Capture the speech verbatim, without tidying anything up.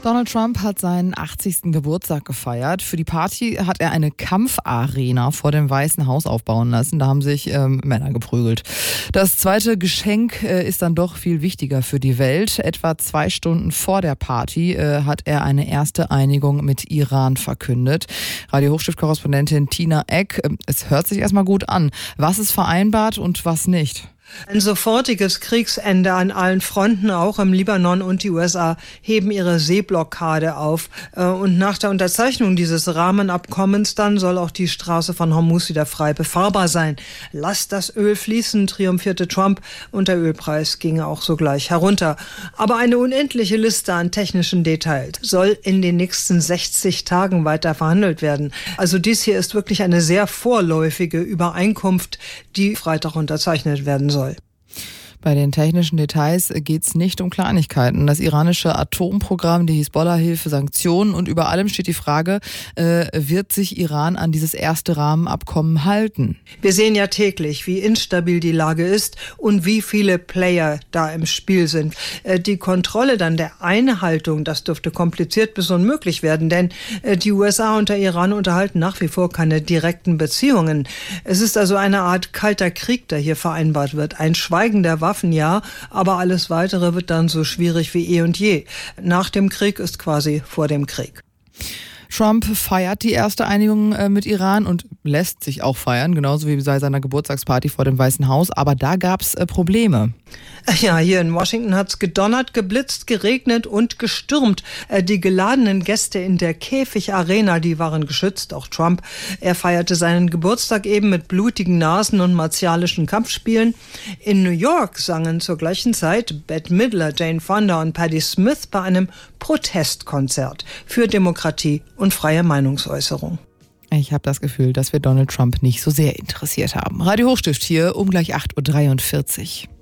Donald Trump hat seinen achtzigsten Geburtstag gefeiert. Für die Party hat er eine Kampfarena vor dem Weißen Haus aufbauen lassen. Da haben sich ähm, Männer geprügelt. Das zweite Geschenk äh, ist dann doch viel wichtiger für die Welt. Etwa zwei Stunden vor der Party äh, hat er eine erste Einigung mit Iran verkündet. Radio Hochstift-Korrespondentin Tina Eck, äh, es hört sich erstmal gut an. Was ist vereinbart und was nicht? Ein sofortiges Kriegsende an allen Fronten, auch im Libanon, und die U S A heben ihre Seeblockade auf. Und nach der Unterzeichnung dieses Rahmenabkommens dann soll auch die Straße von Hormuz wieder frei befahrbar sein. Lasst das Öl fließen, triumphierte Trump, und der Ölpreis ging auch sogleich herunter. Aber eine unendliche Liste an technischen Details soll in den nächsten sechzig Tagen weiter verhandelt werden. Also dies hier ist wirklich eine sehr vorläufige Übereinkunft, die Freitag unterzeichnet werden soll. Bei den technischen Details geht es nicht um Kleinigkeiten. Das iranische Atomprogramm, die Hisbollah-Hilfe, Sanktionen und über allem steht die Frage, äh, wird sich Iran an dieses erste Rahmenabkommen halten? Wir sehen ja täglich, wie instabil die Lage ist und wie viele Player da im Spiel sind. Äh, die Kontrolle dann der Einhaltung, das dürfte kompliziert bis unmöglich werden, denn äh, die U S A und der Iran unterhalten nach wie vor keine direkten Beziehungen. Es ist also eine Art kalter Krieg, der hier vereinbart wird. Ein Schweigen der Waffen. Waffen ja, aber alles Weitere wird dann so schwierig wie eh und je. Nach dem Krieg ist quasi vor dem Krieg. Trump feiert die erste Einigung mit Iran und lässt sich auch feiern, genauso wie bei seiner Geburtstagsparty vor dem Weißen Haus. Aber da gab es Probleme. Ja, hier in Washington hat es gedonnert, geblitzt, geregnet und gestürmt. Die geladenen Gäste in der Käfig-Arena, die waren geschützt, auch Trump. Er feierte seinen Geburtstag eben mit blutigen Nasen und martialischen Kampfspielen. In New York sangen zur gleichen Zeit Bette Midler, Jane Fonda und Patti Smith bei einem Protestkonzert für Demokratie und freie Meinungsäußerung. Ich habe das Gefühl, dass wir Donald Trump nicht so sehr interessiert haben. Radio Hochstift hier um gleich acht Uhr dreiundvierzig.